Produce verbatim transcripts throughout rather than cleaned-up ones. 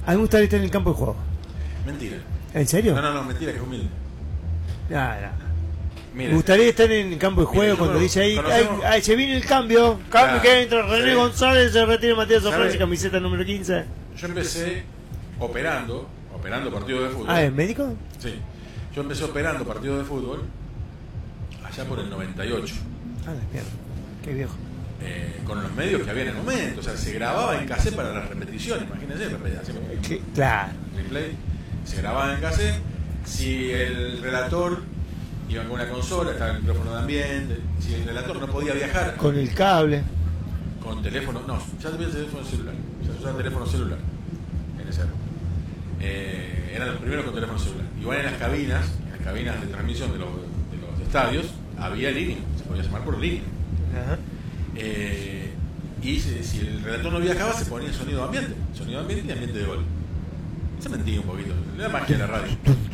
A mí me gustaría estar en el campo de juego. Mentira. ¿En serio? No, no, no, mentira, que es humilde. Nada. Mire, Me gustaría estar en el campo de juego. Mire, cuando bueno, dice ahí, conocemos... ay, ay, se viene el cambio. Cambio Claro, que entra René sí. González, se retira Matías Sofrán, ¿Sabe? camiseta número quince. Yo empecé operando, operando partidos de fútbol. Ah, ¿es médico? Sí. Yo empecé operando partidos de fútbol allá por el noventa y ocho. Ah, la mierda. Qué viejo. Eh, con los medios que había en el momento, o sea, se grababa en cassette para las repeticiones, imagínense, repetición, Sí, claro. replay, se grababa en cassette, si el relator iba con una consola, estaba el micrófono de ambiente, si el relator no podía viajar Con el cable. con teléfono, no, ya tenía teléfono celular, ya se usaba teléfono celular en esa época. Eh, eran los primeros con teléfono celular. Igual en las cabinas, en las cabinas de transmisión de los, de los estadios, había línea, se podía llamar por línea. Ajá. Eh, y si, si el relator no viajaba, se ponía sonido de ambiente, sonido de ambiente y ambiente de gol. Se mentía un poquito, era más que la radio.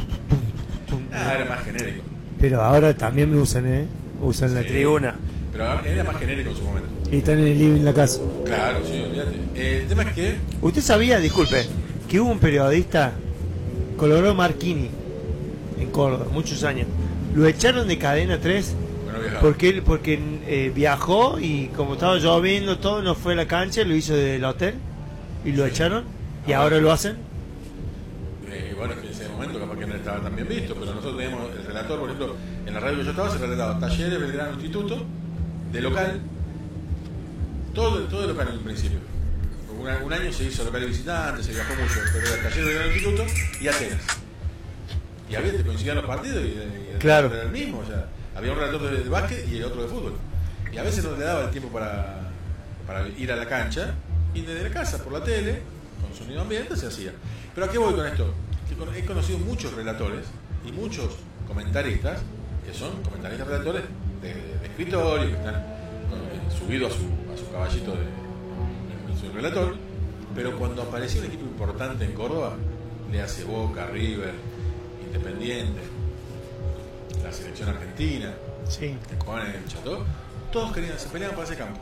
Ah, era más genérico. Pero ahora también me usan, ¿eh? Usan la Sí, tribuna. pero era más genérico en su momento. Y están en el living en la casa. Claro, sí, olvídate. Eh, el tema es que. ¿Usted sabía, disculpe, que hubo un periodista, Colorado Marchini, en Córdoba, muchos años? Lo echaron de Cadena tres Bueno, viajaba. porque él porque eh, viajó y como estaba lloviendo todo, no fue a la cancha, lo hizo del hotel y lo Sí. echaron. Y Ah, ahora bueno. lo hacen. Eh, bueno, es que en ese momento capaz que no estaba tan bien visto, pero nosotros teníamos el relator, por ejemplo, en la radio que yo estaba se relataba Talleres, Belgrano, Instituto, de local, todo, todo de local en el principio. Una, un año se hizo local y visitante, se viajó mucho, pero era Talleres, Belgrano, Instituto y Atenas. Y había, te coincidían los partidos y, y el Claro. era el mismo, o sea, había un relator de, de básquet y el otro de fútbol. Y a veces no le daba el tiempo para, para ir a la cancha y desde la casa, por la tele, con sonido ambiente, se hacía. Pero ¿a qué voy con esto? Que con- he conocido muchos relatores y muchos comentaristas que son comentaristas relatores de, de escritorio, que están eh, subidos a su, a su caballito de, de su relator, pero cuando aparecía un equipo importante en Córdoba, le hace Boca, River, Independiente, la selección argentina, Sí. que jugaban en el Chateau, todos querían, se peleaban para ese campo.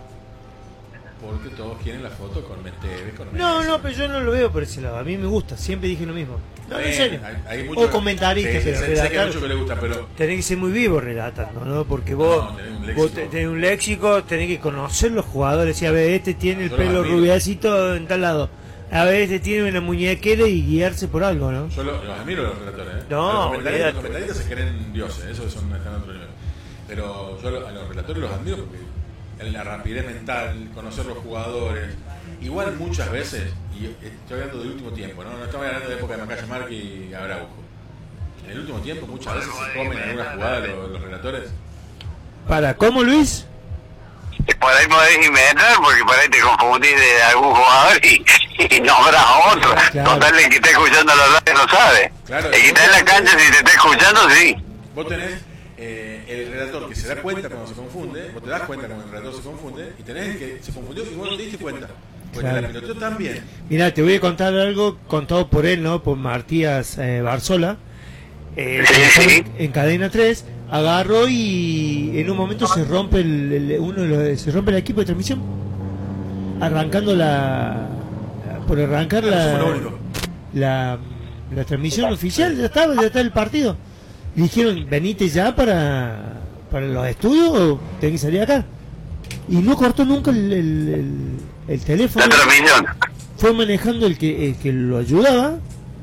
Porque todos quieren la foto con Meteves, con No, Messi. no, pero yo no lo veo por ese lado. A mí me gusta, siempre dije lo mismo. No, en Bien, serio. hay- hay mucho- O comentarista, sí, sí, pero sé- sé que hay relatar. mucho que le gusta, pero Tenés que ser muy vivo relatando, ¿no? Porque vos, No, tenés un vos léxico. te- tenés un léxico, tenés que conocer los jugadores. Y a ver, este tiene el Yo los pelo admiro. rubiacito en tal lado. A ver, este tiene una muñequera y guiarse por algo, ¿no? yo lo- los admiro a los relatores. ¿eh? No, A los comentaristas, olvídate. los comentaristas se creen dioses, esos son, están a otro nivel. Pero yo lo- a los relatores los admiro porque la rapidez mental, conocer los jugadores. Igual muchas veces, y estoy hablando del último tiempo, no, no estamos hablando de época de Macaya Márquez y Abraujo. En el último tiempo muchas veces se comen algunas jugadas los, los relatores. Para, ¿cómo, Luis? Por ahí podés inventar, porque por ahí te confundís de algún jugador y, y nombras a otro. Claro. Total, el que está escuchando la radio no sabe. Claro. El que está en la cancha, si te está escuchando, sí. Vos tenés eh, el relator que se da cuenta cuando se confunde, vos te das cuenta cuando el relator se confunde, y tenés el que se confundió y vos no te diste cuenta. Porque Claro. la piloteó también. Mirá, te voy a contar algo contado por él, ¿no? Por Matías eh, Barzola. Eh, Sí, sí. En Cadena tres agarró y en un momento se rompe el, el- uno de los- se rompe el equipo de transmisión arrancando la por arrancar Claro, somos lo la, único. la la transmisión oficial. Ya estaba, ya está el partido. Y dijeron, venite ya para para los estudios o tenés que salir acá. Y no cortó nunca el, el, el- el teléfono. La transmisión. Fue manejando el que, el que lo ayudaba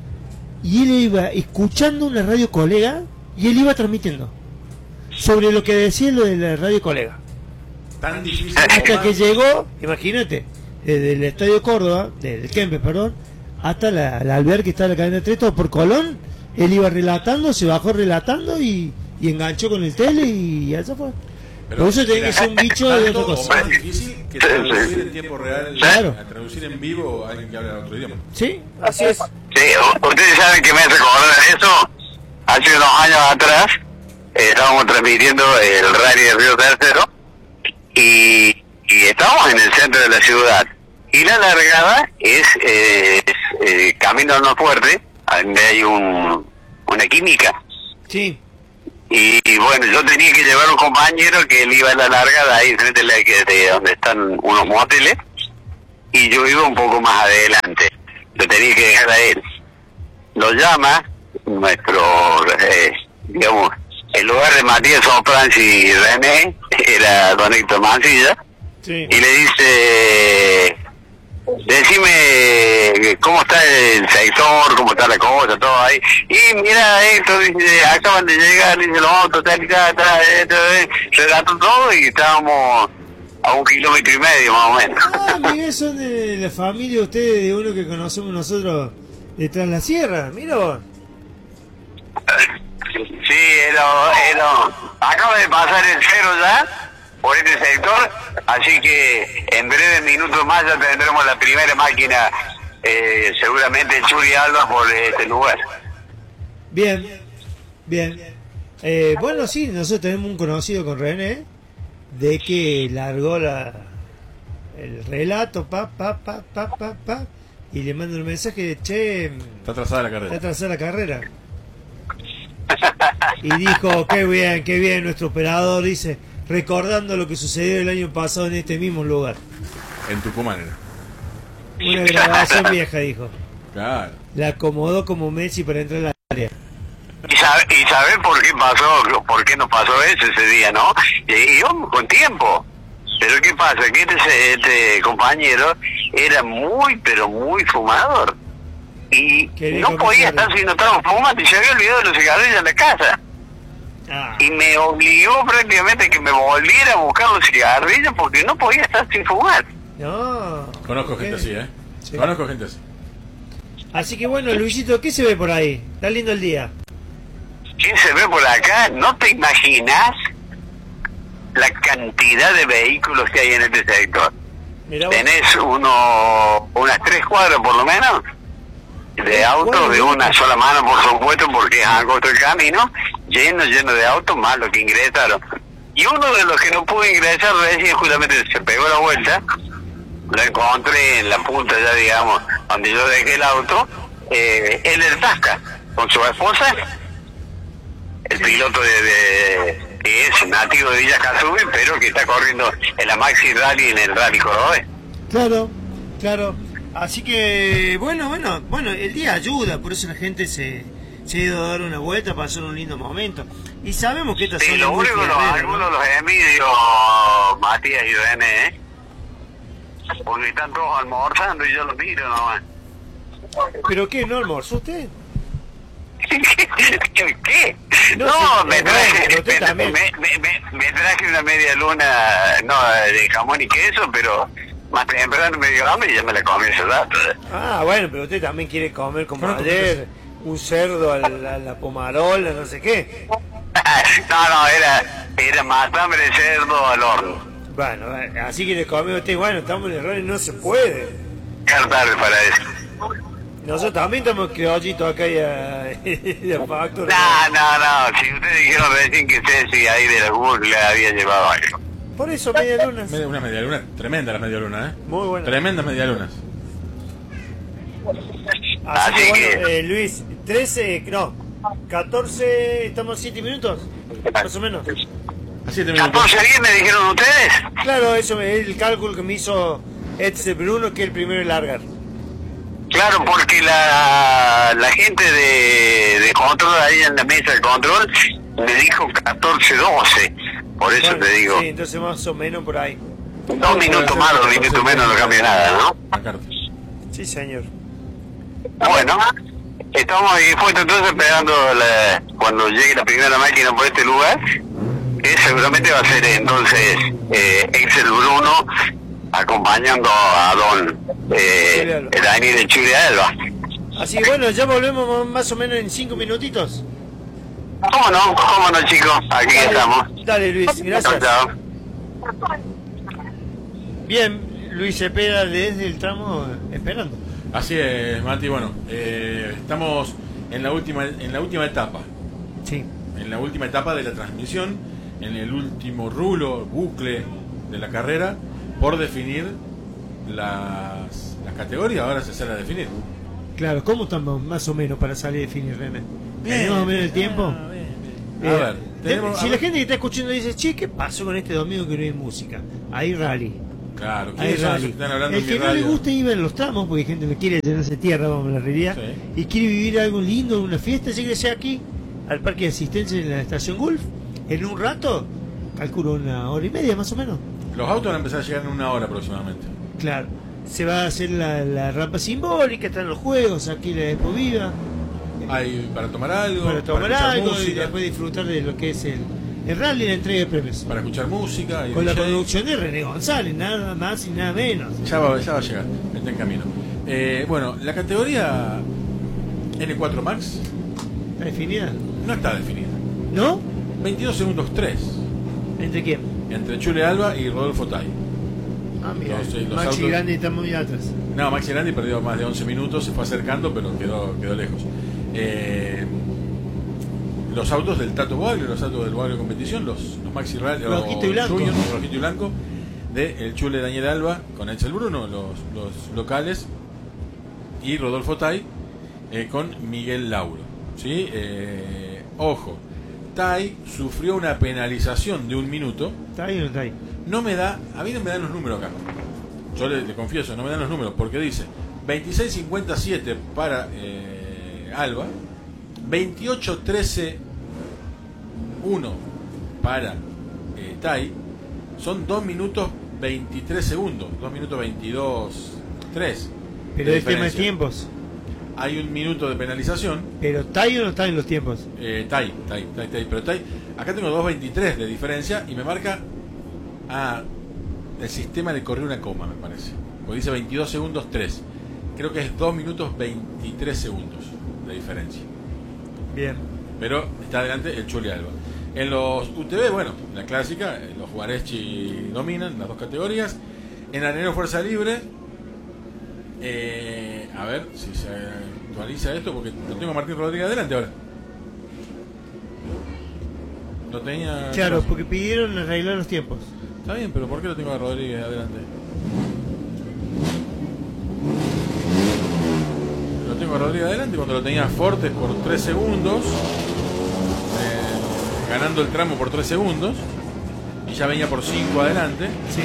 y él iba escuchando una radio colega y él iba transmitiendo sobre lo que decía lo de la radio colega. Tan difícil. Hasta que llegó, imagínate, desde el Estadio Córdoba, del Kempes, perdón, hasta la, la alberca que está en la cadena tres, todo por Colón, él iba relatando, se bajó relatando y, y enganchó con el tele y ya se fue. Por eso tiene que ser un bicho de otra tanto o cosa. más difícil que traducir en tiempo real, Claro. a traducir en vivo a alguien que habla otro idioma. Sí, así es. Sí, u- ustedes saben que me hace acordar de eso. Hace unos años atrás eh, estábamos transmitiendo el rally de Río Tercero y, y estábamos en el centro de la ciudad. Y la largada es, eh, es, eh, Camino al No Fuerte, donde hay un, una química. Sí, Y, y bueno, yo tenía que llevar un compañero que él iba a la largada ahí frente a la, que- de donde están unos moteles y yo iba un poco más adelante. le tenía que dejar a él. Lo llama nuestro, eh, digamos, el lugar de Matías Soprans y René, era don Héctor Mancilla, Sí. y le dice, decime cómo está el sector, cómo está la cosa, todo ahí. Y mira, Héctor, dice, acaban de llegar, dice, los autos, tal y tal, tal, esto, eh, relató todo y estábamos a un kilómetro y medio más o menos. Ah, mira, son de la familia de ustedes, de uno que conocemos nosotros detrás de la sierra, mira vos. Sí, era, era, acaba de pasar el cero ya por este sector, así que en breves minutos más ya tendremos la primera máquina, eh, seguramente en Churi Alba por este lugar. Bien, bien. Eh, bueno, sí, nosotros tenemos un conocido con René, de que largó la el relato, pa, pa, pa, pa, pa, pa, y le manda un mensaje de, che, Está atrasada la está carrera. atrasada la carrera. Y dijo, qué bien, qué bien, nuestro operador, dice, recordando lo que sucedió el año pasado en este mismo lugar. En Tucumán era. Una grabación vieja, dijo. Claro. La acomodó como Messi para entrar en la área. ¿Y sabe, y sabe por qué pasó, por qué no pasó eso ese día, no? Y yo con tiempo. Pero ¿qué pasa? Que este, este compañero era muy, pero muy fumador. Y Quería no podía comenzar. estar si no estaba fumando y se había olvidado de los cigarrillos en la casa. Ah, Y me obligó prácticamente a que me volviera a buscar los cigarrillos porque no podía estar sin fumar. no. Conozco ¿Qué? gente así, ¿eh? Sí. Conozco gente así. Así que bueno, Luisito, ¿qué se ve por ahí? Está lindo el día. ¿Quién se ve por acá? ¿No te imaginas la cantidad de vehículos que hay en este sector? Mirá vos. Tenés uno, unas tres cuadras por lo menos de autos de una sola mano, por supuesto, porque es angosto el camino, lleno, lleno de autos, más los que ingresaron. Y uno de los que no pudo ingresar recién justamente se pegó la vuelta, lo encontré en la punta ya, digamos, donde yo dejé el auto, eh, él el Tasca, con su esposa, el piloto de, de que es nativo de Villa Casubi, pero que está corriendo en la Maxi Rally, en el Rally Cordobés. Claro, claro. Así que, bueno, bueno, bueno, el día ayuda, por eso la gente se, se ha ido a dar una vuelta, pasar un lindo momento. Y sabemos que esta Sí, zona lo es muy único, los, fierrera, algunos ¿no? los envidio, Matías y René, ¿eh? Porque están todos almorzando y yo los miro nomás. ¿Pero qué? ¿No almorzó usted? ¿Qué? ¿Qué? No, No, sí, me eh, traje, bueno, pero usted me, también. me, me, me- me traje una media luna, no, de jamón y queso, pero más temprano me dio hambre y ya me la comí ese rato. Ah, bueno, pero usted también quiere comer como Bueno, ayer, un cerdo a la, a la pomarola, no sé qué. No, no, era, era matambre de cerdo al horno. Bueno, eh, así quiere comer usted, bueno, estamos en errores, no se puede. Qué tarde para eso. Nosotros también estamos criollitos acá y a, y a Factor. No, no, no, si ustedes dijeron recién que Ceci ahí de la Google le había llevado algo. Por eso, media luna. Media- Una media luna, tremenda la media luna, ¿eh? Muy buena. Tremendas media lunas. Así que Así bueno, que- eh, Luis, trece, no, catorce, estamos a siete minutos, más o menos. A siete minutos. ¿catorce diez me dijeron ustedes? Claro, eso es el cálculo que me hizo Edse Bruno, que es el primero en largar. Claro, porque la, la gente de, de control ahí en la mesa de control me dijo catorce doce. Por eso Bueno, te digo, sí, entonces más o menos por ahí. dos minutos más, dos minutos menos no cambia nada, ¿no? Pancartas. Sí, señor. Bueno, estamos dispuestos entonces esperando la- cuando llegue la primera máquina por este lugar, que seguramente va a ser entonces eh, Excel Bruno acompañando a don eh, Dani de Churi Alba. Así que bueno, ya volvemos más o menos en cinco minutitos. ¿Cómo no? ¿Cómo no, chicos? Aquí Dale, estamos. Dale, Luis, Chao, gracias. chao. Bien, Luis Cepeda desde el tramo esperando. Así es, Mati. Bueno, eh, estamos en la última en la última etapa. Sí. En la última etapa de la transmisión, en el último rulo, bucle de la carrera, por definir las, las categorías. Ahora se sale a definir. Claro, ¿cómo estamos más o menos para salir a definir, René? Bien, ¿Tenemos más o menos el bien, tiempo? bien, Eh, A ver, te- tenemos- si a la ver. gente que está escuchando dice, che, ¿qué pasó con este domingo que no hay música? Hay rally. Claro, Hay ¿quiénes son los rally. que están hablando El en que mi no le radio? gusta ir a los tramos, porque hay gente que no quiere llenarse tierra, vamos a la realidad, Sí. y quiere vivir algo lindo, una fiesta, llega sea aquí, al parque de asistencia en la estación Gulf, en un rato, calculo una hora y media más o menos. Los autos van a empezar a llegar en una hora aproximadamente. Claro, se va a hacer la, la rampa simbólica, están los juegos, aquí la Expo Viva, Hay para tomar algo, para tomar escuchar algo y música, después disfrutar de lo que es el, el rally y la entrega de premios. para escuchar música. Y Con la D J. conducción de René González, nada más y nada menos. Ya va, ya va a llegar, está en camino. Eh, bueno, la categoría N cuatro Max ¿Está definida? no está definida. ¿No? veintidós segundos tres ¿Entre quién? entre Chule Alba y Rodolfo Tai. Ah, mira, Entonces, los Maxi autos- Grande está muy atrás. No, Maxi Grandi perdió más de once minutos, se fue acercando, pero quedó, quedó lejos. Eh, los autos del Tato Boaglio, los autos del Boaglio Competición, los, los Maxi Rally, Rojito y blanco. Junior, rojito y blanco, de el Chule Daniel Alba con Edsel Bruno, los, los locales, y Rodolfo Tai eh, con Miguel Lauro. ¿Sí? Eh, ojo, Tai sufrió una penalización de un minuto. ¿Está ahí o no está ahí? No me da, a mí no me dan los números acá. Yo le, le confieso, no me dan los números porque dice veintiséis cincuenta y siete para eh, Alba, veintiocho trece uno para eh, Tai, son dos minutos veintitrés segundos, dos minutos veintidós tres. Pero el tema de tiempos. Hay un minuto de penalización. Pero ¿está ahí o no está en los tiempos? Eh, Tai, Tai, Tai, Tai, pero Tai, acá tengo dos veintitrés de diferencia y me marca. Ah, el sistema le corrió una coma, me parece. Porque dice veintidós segundos tres. Creo que es dos minutos veintitrés segundos de diferencia. Bien. Pero está adelante el Chule Alba. En los U T V, bueno, la clásica, los Guareschi dominan las dos categorías. En Arenero Fuerza Libre, eh, a ver si se actualiza esto, porque lo tengo a Martín Rodríguez adelante ahora. Lo tenía. Claro, porque pidieron arreglar los tiempos. Está bien, pero ¿por qué lo tengo a Rodríguez adelante? Lo tengo a Rodríguez adelante cuando lo tenía Fortes por tres segundos, eh, ganando el tramo por tres segundos, y ya venía por cinco adelante. Sí.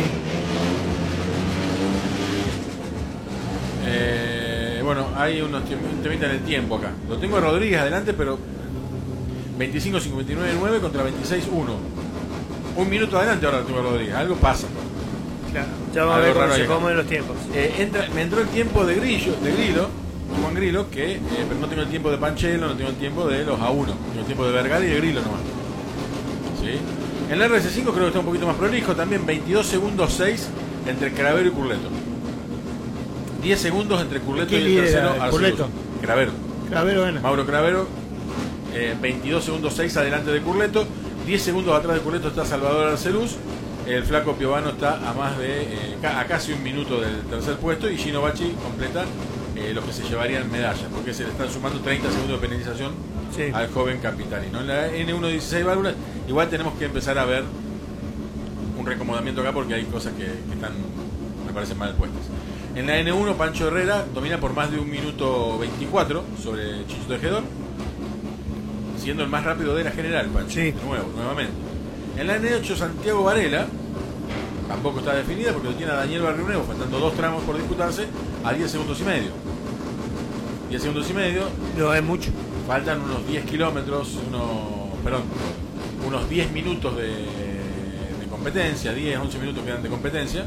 Eh, bueno, hay unos temitas en el tiempo acá. Lo tengo a Rodríguez adelante, pero veinticinco cincuenta y nueve nueve contra veintiséis uno. Un minuto adelante ahora lo tengo a Rodríguez. Algo pasa. Claro. Ya vamos a Algo ver cómo raro se ahí. comen los tiempos. Eh, entra, me entró el tiempo de Grillo, de Grilo, Juan Grilo, que eh, pero no tengo el tiempo de Panchelo, no tengo el tiempo de los A uno, tengo el tiempo de Vergara y de Grilo nomás. ¿Sí? En la R S cinco creo que está un poquito más prolijo, también veintidós segundos seis entre Cravero y Curleto. diez segundos entre Curleto y ¿Quién el lidera? tercero, ¿El Arcelus. Curleto? Cravero. Cravero gana. Mauro Cravero, eh, veintidós segundos seis adelante de Curleto, diez segundos atrás de Curleto está Salvador Arcelus. El flaco Piovano está a más de eh, a casi un minuto del tercer puesto y Gino Bacci completa eh, los que se llevarían medallas, porque se le están sumando treinta segundos de penalización Sí. al joven capitalino. En la N uno dieciséis válvulas igual tenemos que empezar a ver un recomodamiento acá porque hay cosas que, que están, me parecen mal puestas. En la N uno Pancho Herrera domina por más de un minuto veinticuatro sobre Chicho Tejedor, siendo el más rápido de la general, Pancho, Sí. de nuevo, nuevamente. En la N ocho Santiago Varela tampoco está definida porque lo tiene a Daniel Barriuneo, faltando dos tramos por disputarse, a diez segundos y medio. diez segundos y medio, No es mucho. faltan unos diez kilómetros, unos, perdón, unos diez minutos de, de competencia, diez, once minutos quedan de competencia.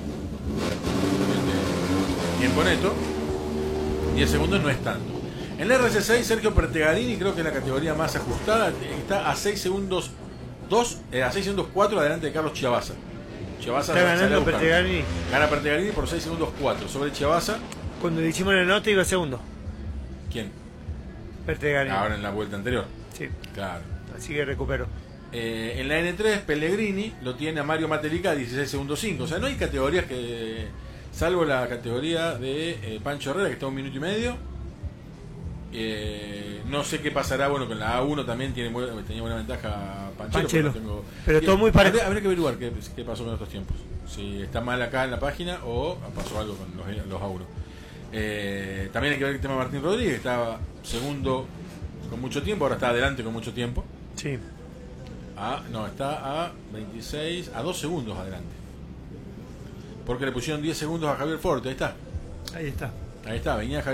Este, tiempo neto, diez segundos no es tanto. En la R C seis, Sergio Pertegarini, creo que es la categoría más ajustada, está a seis segundos dos, eh, a seis segundos cuatro adelante de Carlos Chiabaza. Chiabaza Está sale a ganando buscar. Pertegani. Gana Pertegarini por seis segundos cuatro sobre Chiabaza. Cuando le hicimos la nota iba segundo. ¿Quién? Pertegani. Ahora en la vuelta anterior. Sí. Claro. Así que recupero. Eh, en la N tres, Pellegrini lo tiene a Mario Matelica a dieciséis segundos cinco. O sea, no hay categorías que, salvo la categoría de eh, Pancho Herrera, que está a un minuto y medio. Eh, no sé qué pasará, bueno, con la A uno también tiene, bu- tenía buena ventaja Panchero. Panchero. Pero, tengo- Pero todo muy parejo. Habría, habría que averiguar qué, qué pasó con estos tiempos. Si está mal acá en la página o pasó algo con los, los A uno. Eh, también hay que ver el tema de Martín Rodríguez, que estaba segundo con mucho tiempo, ahora está adelante con mucho tiempo. Sí. A, no, está a veintiséis, a dos segundos adelante. Porque le pusieron diez segundos a Javier Forte, ahí está. Ahí está. Ahí está, venía Javier